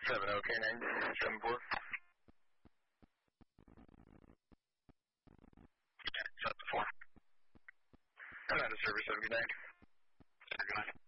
7 OK 974. Yeah, 7 4. I'm out of service. Have a good night. Have a good night.